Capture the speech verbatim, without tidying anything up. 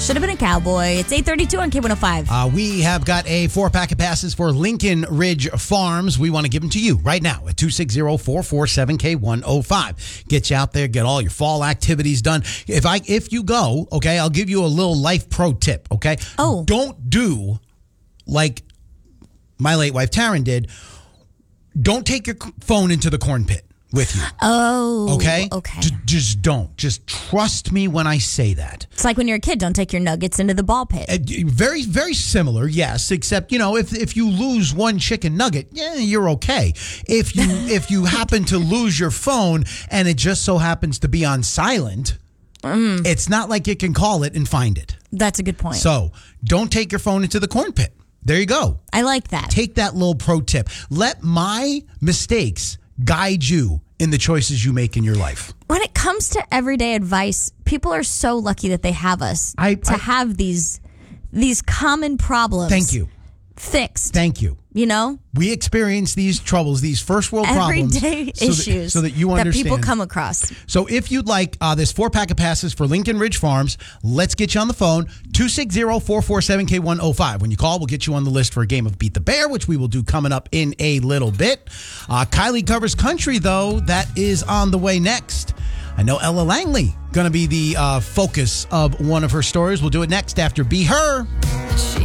Should have been a cowboy. It's eight thirty-two on K one oh five. Uh, we have got a four-pack of passes for Lincoln Ridge Farms. We want to give them to you right now at two six zero, four four seven, K one oh five. Get you out there, get all your fall activities done. If I if you go, okay, I'll give you a little life pro tip, okay? Oh. Don't do like my late wife Taryn did. Don't take your phone into the corn pit with you. Oh. Okay? Okay. J- just don't. Just trust me when I say that. It's like when you're a kid, don't take your nuggets into the ball pit. Uh, very, very similar, yes. Except, you know, if if you lose one chicken nugget, yeah, you're okay. If you if you happen to lose your phone and it just so happens to be on silent, mm. it's not like you can call it and find it. That's a good point. So don't take your phone into the corn pit. There you go. I like that. Take that little pro tip. Let my mistakes guide you in the choices you make in your life. When it comes to everyday advice, people are so lucky that they have us I, to I, have these these common problems. Thank you. Fixed. Thank you. You know? We experience these troubles, these first world problems. Everyday so issues that, so that you understand. That people come across. So if you'd like uh, this four-pack of passes for Lincoln Ridge Farms, let's get you on the phone, two six zero, four four seven, K one oh five. When you call, we'll get you on the list for a game of Beat the Bear, which we will do coming up in a little bit. Uh, Kylie covers country, though. That is on the way next. I know Ella Langley going to be the uh, focus of one of her stories. We'll do it next after Be Her. She